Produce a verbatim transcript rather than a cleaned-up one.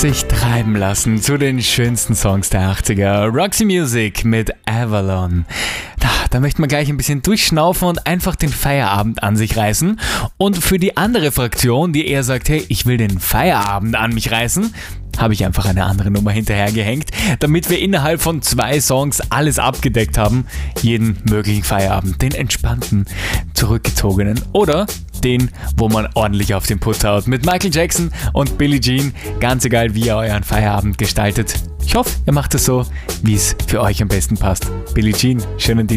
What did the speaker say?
Sich treiben lassen zu den schönsten Songs der achtziger. Roxy Music mit Avalon. Da, da möchte man gleich ein bisschen durchschnaufen und einfach den Feierabend an sich reißen. Und für die andere Fraktion, die eher sagt, hey, ich will den Feierabend an mich reißen, habe ich einfach eine andere Nummer hinterhergehängt, damit wir innerhalb von zwei Songs alles abgedeckt haben. Jeden möglichen Feierabend, den entspannten, zurückgezogenen oder den, wo man ordentlich auf den Putz haut. Mit Michael Jackson und Billie Jean, ganz egal, wie ihr euren Feierabend gestaltet. Ich hoffe, ihr macht es so, wie es für euch am besten passt. Billie Jean, schönen Dienstag.